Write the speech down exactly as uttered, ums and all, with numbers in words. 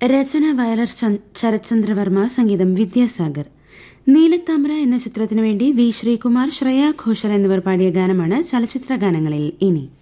രചന വയലർ ശരത്ചന്ദ്രവർമ്മ, സംഗീതം വിദ്യാസാഗർ. നീലത്താമര എന്ന ചിത്രത്തിനു വേണ്ടി വി ശ്രീകുമാർ, ശ്രേയ ഘോഷൽ എന്നിവർ പാടിയ ഗാനമാണ് ചലച്ചിത്ര ഗാനങ്ങളിൽ ഇനി.